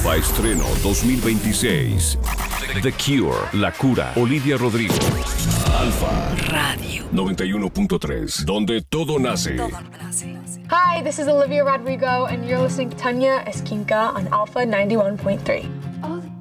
Alfa estreno 2026. The Cure, La Cura, Olivia Rodrigo. Alfa Radio 91.3, donde todo nace. Hi, this is Olivia Rodrigo, and you're listening to Tanya Esquinca on Alpha 91.3.